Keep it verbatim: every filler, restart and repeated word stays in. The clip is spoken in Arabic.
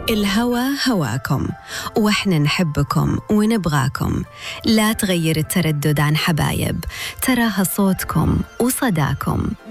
الهوى هواكم، وإحنا نحبكم ونبغاكم. لا تغير التردد عن حبايب، تراها صوتكم وصداكم.